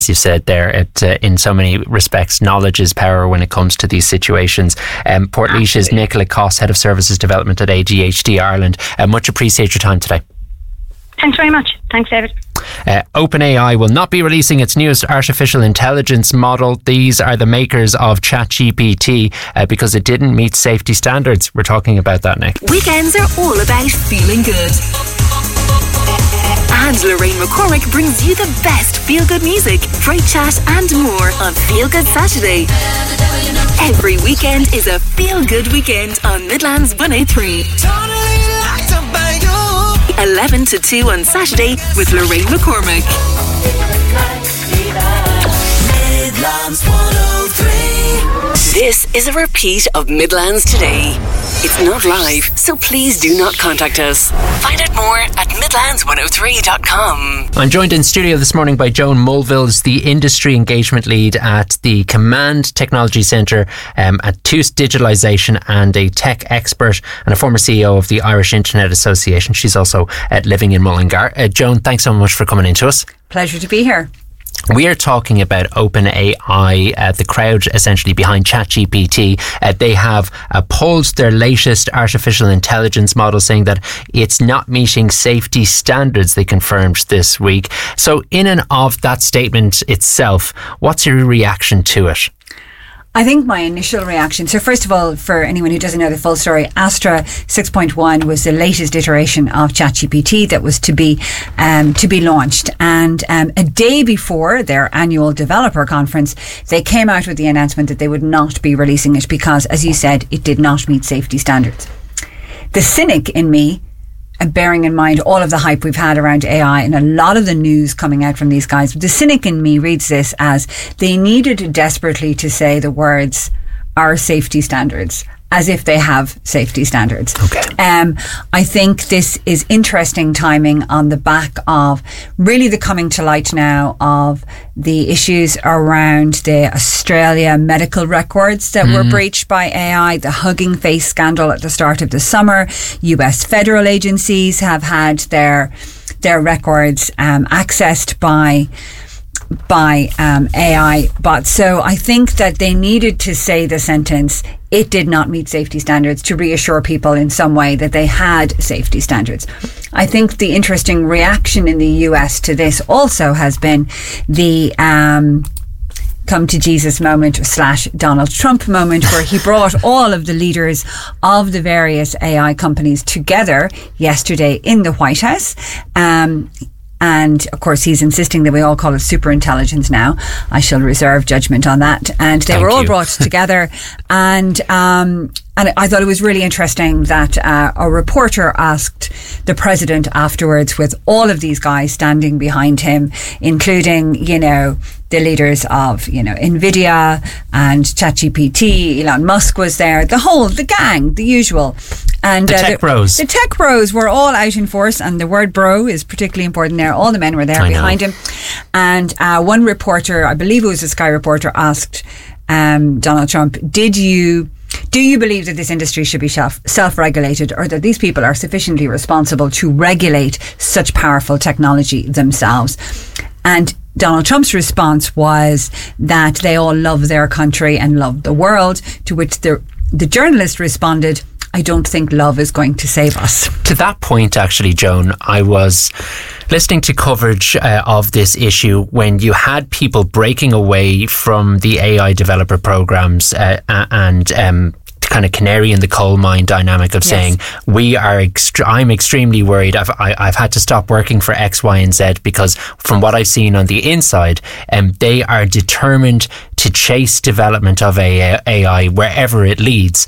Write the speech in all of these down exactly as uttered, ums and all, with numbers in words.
you said there, it, uh, in so many respects, knowledge is power when it comes to these situations. Um, Portlaois's Nicola Coss, Head of Services Development at A D H D Ireland. Uh, much appreciate your time today. Thanks very much. Thanks, David. Uh, OpenAI will not be releasing its newest artificial intelligence model. These are the makers of ChatGPT uh, because it didn't meet safety standards. We're talking about that next. Weekends are all about feeling good. And Lorraine McCormick brings you the best feel-good music, great chat and more on Feel Good Saturday. Every weekend is a feel-good weekend on Midlands one oh three. eleven to two on Saturday with Lorraine McCormick. Midlands one oh three. This is a repeat of Midlands Today. It's not live, so please do not contact us. Find out more at midlands one oh three dot com. I'm joined in studio this morning by Joan Mulville, the Industry Engagement Lead at the Command Technology Centre um, at T U S Digitalisation, and a tech expert and a former C E O of the Irish Internet Association. She's also uh, living in Mullingar. Uh, Joan, thanks so much for coming in to us. Pleasure to be here. We are talking about OpenAI, uh, the crowd essentially behind ChatGPT. Uh, they have uh, pulled their latest artificial intelligence model, saying that it's not meeting safety standards, they confirmed this week. So in and of that statement itself, what's your reaction to it? I think my initial reaction, so first of all, for anyone who doesn't know the full story, Astra six point one was the latest iteration of ChatGPT that was to be um, to be launched. And um, a day before their annual developer conference, they came out with the announcement that they would not be releasing it because, as you said, it did not meet safety standards. The cynic in me, and bearing in mind all of the hype we've had around A I and a lot of the news coming out from these guys, the cynic in me reads this as they needed desperately to say the words, our safety standards, as if they have safety standards. Okay. Um, I think this is interesting timing on the back of really the coming to light now of the issues around the Australia medical records that mm. were breached by A I, the Hugging Face scandal at the start of the summer. U S federal agencies have had their their records um, accessed by by um, A I bots. So I think that they needed to say the sentence, it did not meet safety standards, to reassure people in some way that they had safety standards. I think the interesting reaction in the U S to this also has been the um, come to Jesus moment slash Donald Trump moment, where he brought all of the leaders of the various A I companies together yesterday in the White House. Um, And of course, he's insisting that we all call it superintelligence now. I shall reserve judgment on that. And they Thank were all you. brought together. And um, and I thought it was really interesting that uh, a reporter asked the president afterwards, with all of these guys standing behind him, including, you know, the leaders of, you know, Nvidia and ChatGPT, Elon Musk was there, the whole, the gang, the usual. And the uh, tech the, bros. The tech bros were all out in force, and the word bro is particularly important there. All the men were there I behind know. him. And uh, one reporter, I believe it was a Sky reporter, asked um, Donald Trump, did you... Do you believe that this industry should be self, self-regulated, or that these people are sufficiently responsible to regulate such powerful technology themselves? And Donald Trump's response was that they all love their country and love the world, to which the, the journalist responded, I don't think love is going to save us. To that point, actually, Joan, I was listening to coverage uh, of this issue when you had people breaking away from the A I developer programs uh, and um, kind of canary in the coal mine dynamic of Yes. saying, we are, ext- I'm extremely worried. I've, I, I've had to stop working for X, Y and Z because from what I've seen on the inside, um, they are determined to chase development of A I wherever it leads.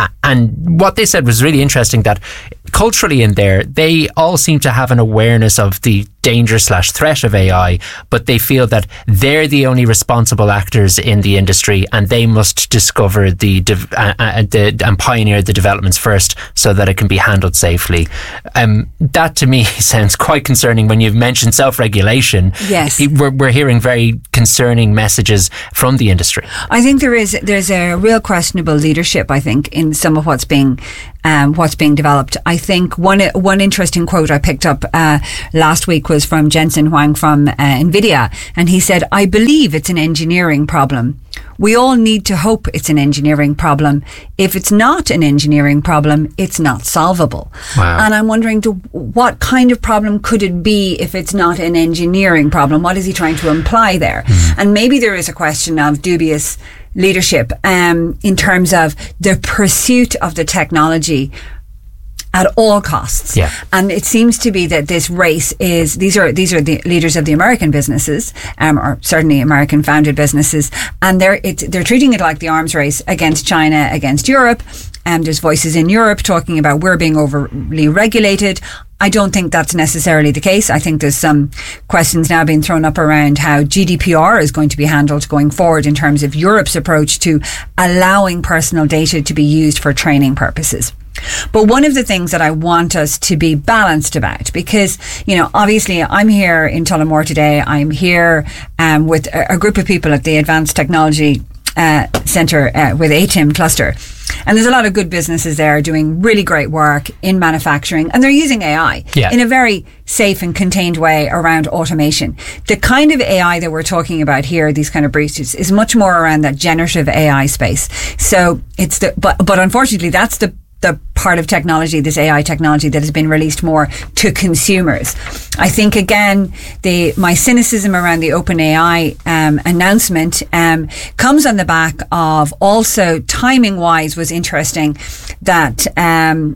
And what they said was really interesting, that culturally in there, they all seem to have an awareness of the danger slash threat of A I, but they feel that they're the only responsible actors in the industry and they must discover the, de- uh, uh, the and pioneer the developments first so that it can be handled safely. Um, that to me sounds quite concerning. When you've mentioned self-regulation, Yes. we're, we're hearing very concerning messages from the industry? I think there is there's a real questionable leadership, I think, in some of what's being um, what's being developed. I think one one interesting quote I picked up uh, last week was from Jensen Huang from uh, NVIDIA, and he said, "I believe it's an engineering problem. We all need to hope it's an engineering problem. If it's not an engineering problem, it's not solvable." Wow. And I'm wondering, to, what kind of problem could it be if it's not an engineering problem? What is he trying to imply there? Mm. And maybe there is a question of dubious leadership um, in terms of the pursuit of the technology at all costs. Yeah. And it seems to be that this race is, these are these are the leaders of the American businesses, um, or certainly American founded businesses, and they're it, they're treating it like the arms race against China, against Europe. And there's voices in Europe talking about we're being overly regulated. I don't think that's necessarily the case. I think there's some questions now being thrown up around how G D P R is going to be handled going forward in terms of Europe's approach to allowing personal data to be used for training purposes. But one of the things that I want us to be balanced about, because, you know, obviously I'm here in Tullamore today. I'm here um, with a, a group of people at the Advanced Technology uh, Centre uh, with A T I M cluster. And there's a lot of good businesses there doing really great work in manufacturing, and they're using A I yeah. in a very safe and contained way around automation. The kind of A I that we're talking about here, these kind of briefs, is much more around that generative A I space. So it's the, but, but unfortunately that's the the part of technology, this A I technology, that has been released more to consumers. I think, again, the my cynicism around the OpenAI um, announcement um, comes on the back of, also timing-wise was interesting, that um,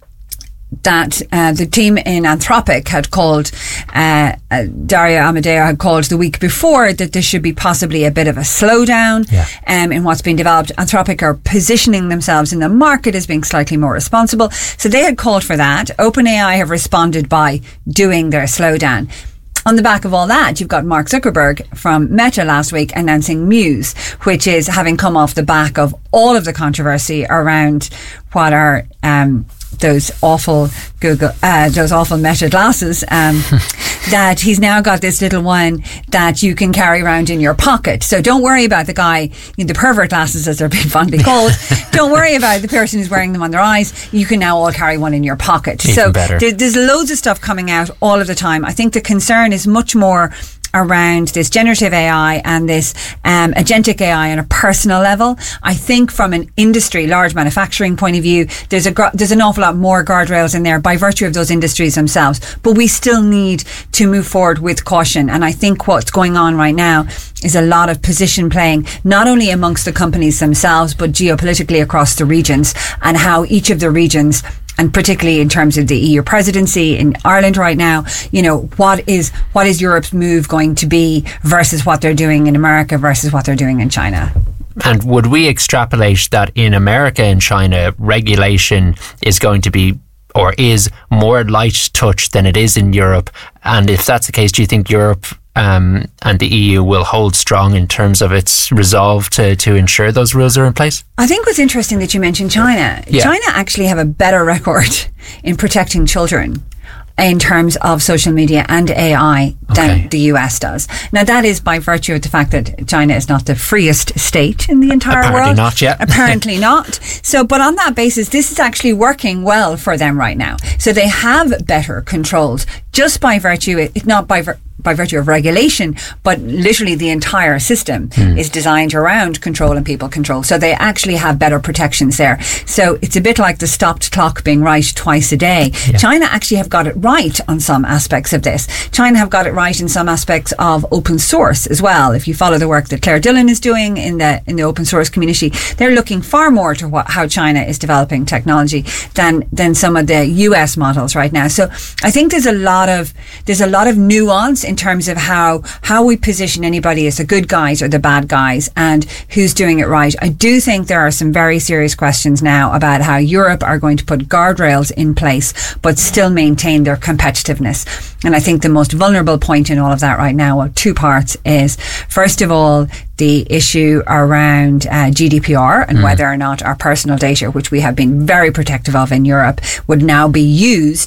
that uh, the team in Anthropic had called, uh, uh, Daria Amadeo had called the week before that there should be possibly a bit of a slowdown yeah. um, in what's been developed. Anthropic are positioning themselves in the market as being slightly more responsible. So they had called for that. OpenAI have responded by doing their slowdown. On the back of all that, you've got Mark Zuckerberg from Meta last week announcing Muse, which is having come off the back of all of the controversy around what are um, those awful Google, uh, those awful Meta glasses, um, that he's now got this little one that you can carry around in your pocket. So don't worry about the guy, you know, the pervert glasses as they're being fondly called. Don't worry about the person who's wearing them on their eyes. You can now all carry one in your pocket. Even so better. There, there's loads of stuff coming out all of the time. I think the concern is much more around this generative A I and this um, agentic A I on a personal level. I think from an industry, large manufacturing point of view, there's a there's an awful lot more guardrails in there by virtue of those industries themselves. But we still need to move forward with caution. And I think what's going on right now is a lot of position playing, not only amongst the companies themselves, but geopolitically across the regions, and how each of the regions, and particularly in terms of the E U presidency in Ireland right now, you know, what is what is Europe's move going to be versus what they're doing in America versus what they're doing in China? And would we extrapolate that in America and China, regulation is going to be, or is, more light touch than it is in Europe? And if that's the case, do you think Europe um, and the E U will hold strong in terms of its resolve to, to ensure those rules are in place? I think what's interesting that you mentioned China. Yeah. China actually have a better record in protecting children in terms of social media and A I than Okay. the U S does. Now, that is by virtue of the fact that China is not the freest state in the entire Apparently world. not, yeah. Apparently not. So, but on that basis, this is actually working well for them right now. So they have better controls just by virtue, it not by vir- by virtue of regulation, but literally the entire system mm. is designed around control and people control. So they actually have better protections there. So it's a bit like the stopped clock being right twice a day. Yeah. China actually have got it right on some aspects of this. China have got it right in some aspects of open source as well. If you follow the work that Claire Dillon is doing in the in the open source community, they're looking far more to what, how China is developing technology than than some of the U S models right now. So I think there's a lot of there's a lot of nuance in terms of how how we position anybody as the good guys or the bad guys and who's doing it right. I do think there are some very serious questions now about how Europe are going to put guardrails in place but still maintain their competitiveness. And I think the most vulnerable point in all of that right now, well, two parts, is first of all the issue around uh, G D P R and mm. whether or not our personal data, which we have been very protective of in Europe, would now be used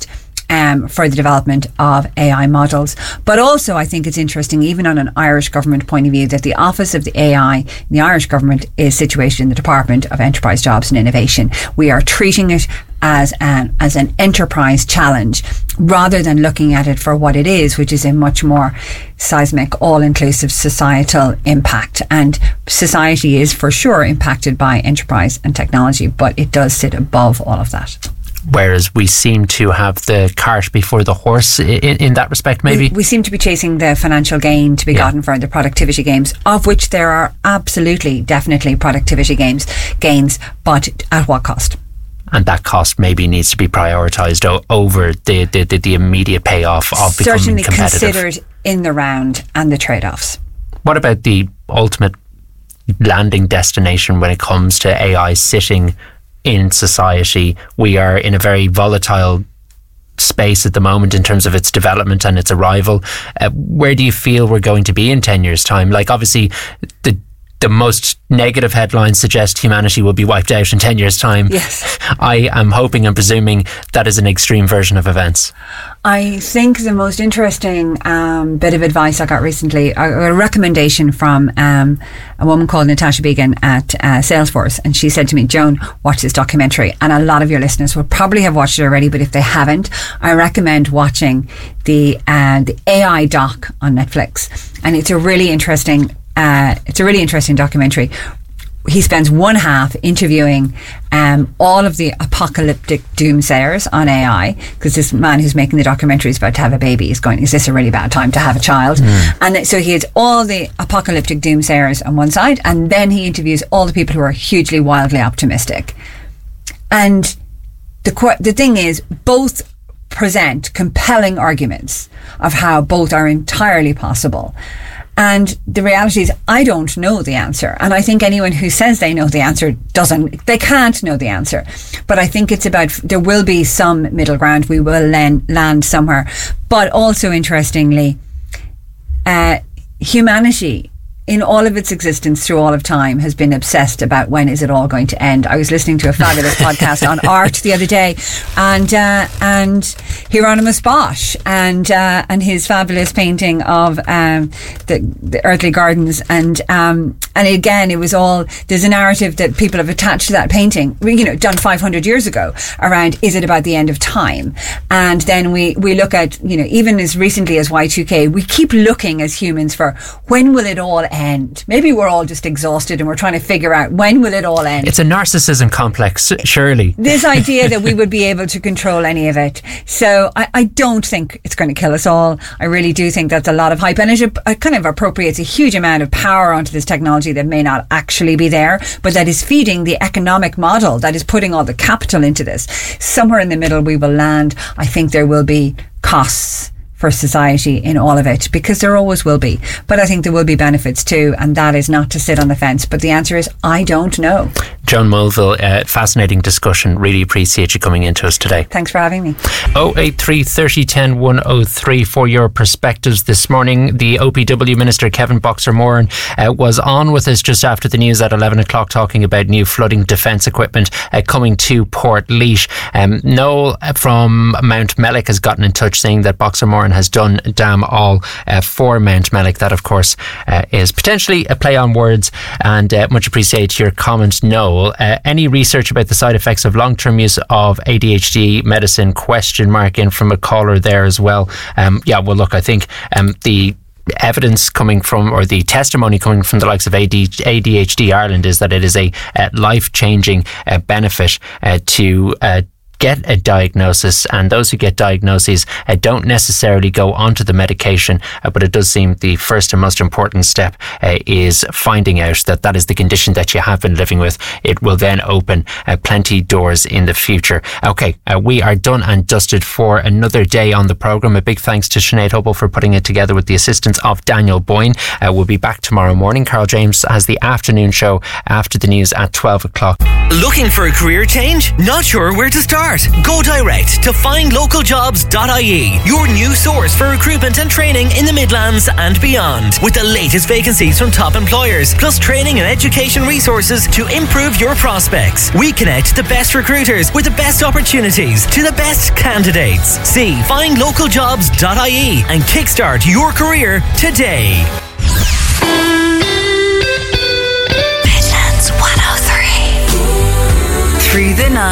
Um, for the development of A I models. But also I think it's interesting, even on an Irish government point of view, that the Office of the A I in the Irish government is situated in the Department of Enterprise, Jobs and Innovation. We are treating it as an, as an enterprise challenge rather than looking at it for what it is, which is a much more seismic, all-inclusive societal impact. And society is for sure impacted by enterprise and technology, but it does sit above all of that. Whereas we seem to have the cart before the horse in, in that respect, maybe? We, we seem to be chasing the financial gain to be yeah. gotten for the productivity gains, of which there are absolutely, definitely productivity gains, gains, but at what cost? And that cost maybe needs to be prioritised o- over the, the, the, the immediate payoff of Certainly becoming competitive. Certainly considered in the round and the trade-offs. What about the ultimate landing destination when it comes to A I sitting in society? We are in a very volatile space at the moment in terms of its development and its arrival. Uh, where do you feel we're going to be in ten years' time? Like, obviously, the the most negative headlines suggest humanity will be wiped out in ten years' time. Yes. I am hoping and presuming that is an extreme version of events. I think the most interesting um, bit of advice I got recently, a, a recommendation from um, a woman called Natasha Began at uh, Salesforce, and she said to me, Joan, watch this documentary. And a lot of your listeners will probably have watched it already, but if they haven't, I recommend watching the uh, the A I doc on Netflix. And it's a really interesting Uh, it's a really interesting documentary. He spends one half interviewing um, all of the apocalyptic doomsayers on A I, because this man who's making the documentary is about to have a baby. He's going, is this a really bad time to have a child? Mm. And so he has all the apocalyptic doomsayers on one side, and then he interviews all the people who are hugely, wildly optimistic. And the the thing is, both present compelling arguments of how both are entirely possible. And the reality is, I don't know the answer. And I think anyone who says they know the answer doesn't, they can't know the answer. But I think it's about, there will be some middle ground. We will land, land somewhere. But also, interestingly, uh, humanity, in all of its existence through all of time, has been obsessed about when is it all going to end. I was listening to a fabulous podcast on art the other day, and uh, and Hieronymus Bosch and uh, and his fabulous painting of um, the, the earthly gardens, and um, and again, it was all, there's a narrative that people have attached to that painting, you know, done five hundred years ago, around is it about the end of time? And then we we look at, you know, even as recently as Y two K, we keep looking as humans for when will it all end? End. Maybe we're all just exhausted and we're trying to figure out when will it all end. It's a narcissism complex, surely. This idea that we would be able to control any of it. So I, I don't think it's going to kill us all. I really do think that's a lot of hype, and it, it kind of appropriates a huge amount of power onto this technology that may not actually be there, but that is feeding the economic model that is putting all the capital into this. Somewhere in the middle we will land. I think there will be costs for society in all of it, because there always will be. But I think there will be benefits too, and that is not to sit on the fence. But the answer is, I don't know. Joan Mulville, uh, fascinating discussion. Really appreciate you coming into us today. Thanks for having me. oh eight three, thirty, ten, one oh three for your perspectives this morning. The O P W Minister, Kevin Boxer-Moran, uh, was on with us just after the news at eleven o'clock, talking about new flooding defence equipment uh, coming to Portlaoise. Um, Noel from Mount Mellick has gotten in touch saying that Boxer-Moran has done damn all uh, for Mount Mellick. That, of course, uh, is potentially a play on words, and uh, much appreciate your comment, Noel. Uh, any research about the side effects of long-term use of A D H D medicine? Question mark in from a caller there as well. Um, yeah, well, look, I think um, the evidence coming from, or the testimony coming from the likes of A D H D Ireland is that it is a uh, life-changing uh, benefit uh, to uh, get a diagnosis, and those who get diagnoses uh, don't necessarily go onto the medication, uh, but it does seem the first and most important step uh, is finding out that that is the condition that you have been living with. It will then open uh, plenty doors in the future. Okay, uh, we are done and dusted for another day on the programme. A big thanks to Sinead Hubble for putting it together with the assistance of Daniel Boyne. Uh, we'll be back tomorrow morning. Carl James has the afternoon show after the news at twelve o'clock. Looking for a career change? Not sure where to start? start? Go direct to find local jobs dot I E, your new source for recruitment and training in the Midlands and beyond, with the latest vacancies from top employers, plus training and education resources to improve your prospects. We connect the best recruiters with the best opportunities to the best candidates. See find local jobs dot I E and kickstart your career today. Midlands one oh three. Through the night.